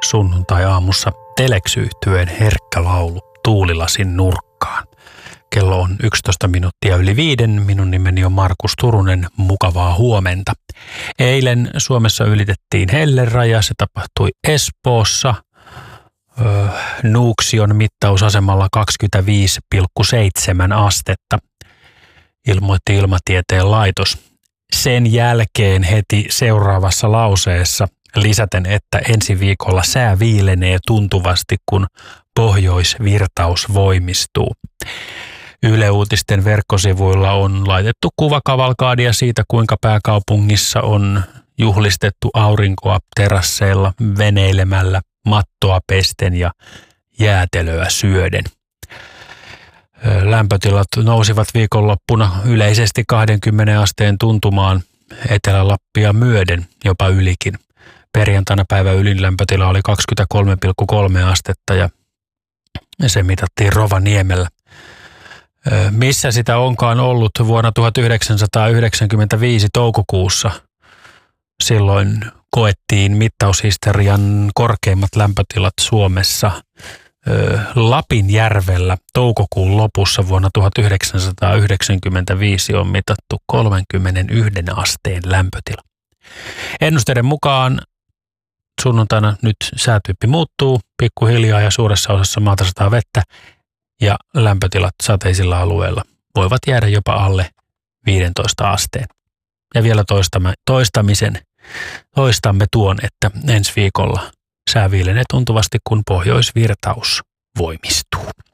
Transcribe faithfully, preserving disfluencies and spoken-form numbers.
sunnuntai-aamussa Telex-yhtyeen herkkä laulu Tuulilasin nurkkaan. Kello on yksitoista minuuttia yli viiden. Minun nimeni on Markus Turunen. Mukavaa huomenta. Eilen Suomessa ylitettiin helleraja. Se tapahtui Espoossa. Öö, Nuuksion mittausasemalla kaksikymmentäviisi pilkku seitsemän astetta, ilmoitti Ilmatieteen laitos. Sen jälkeen heti seuraavassa lauseessa lisäten, että ensi viikolla sää viilenee tuntuvasti, kun pohjoisvirtaus voimistuu. Yle Uutisten verkkosivuilla on laitettu kuvakavalkaadia siitä, kuinka pääkaupungissa on juhlistettu aurinkoa terasseilla veneilemällä, mattoa pesten ja jäätelöä syöden. Lämpötilat nousivat viikonloppuna yleisesti kaksikymmentä asteen tuntumaan Etelä-Lappia myöden, jopa ylikin. Perjantaina päivän ylin lämpötila oli kaksikymmentäkolme pilkku kolme astetta ja se mitattiin Rovaniemellä. Missä sitä onkaan ollut vuonna tuhatyhdeksänsataayhdeksänkymmentäviisi toukokuussa. Silloin koettiin mittaushistorian korkeimmat lämpötilat Suomessa Lapinjärvellä toukokuun lopussa vuonna tuhatyhdeksänsataayhdeksänkymmentäviisi on mitattu kolmekymmentäyksi asteen lämpötila. Ennusteiden mukaan sunnuntaina nyt säätyyppi muuttuu pikkuhiljaa ja suuressa osassa maata sataa vettä ja lämpötilat sateisilla alueilla voivat jäädä jopa alle viisitoista asteen. Ja vielä toistamme, toistamisen, toistamme tuon, että ensi viikolla sää viilenee tuntuvasti, kun pohjoisvirtaus voimistuu.